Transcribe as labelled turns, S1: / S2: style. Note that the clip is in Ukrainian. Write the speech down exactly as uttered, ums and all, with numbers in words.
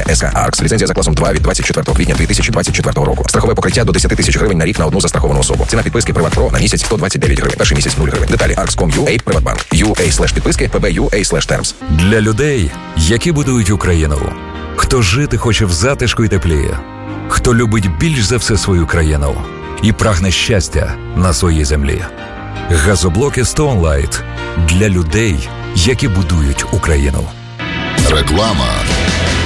S1: ес ка. Аркс. Ліцензія за класом два від двадцять четвертого квітня дві тисячі двадцять четвертого року. Страхове покриття до десять тисяч гривень на рік на одну застраховану особу. Ціна підписки «Приват.Про» на місяць сто двадцять дев'ять гривень. Перший місяць нуль гривень. Деталі аркс крапка ком крапка ю а Приватбанк. ю а слеш підписки пі бі ю а слеш термс.
S2: Для людей, які будують Україну. Хто жити хоче в затишку і теплі. Хто любить більш за все свою країну і прагне щастя на своїй землі. Газоблоки Stone Light для людей, які будують Україну.
S3: Реклама.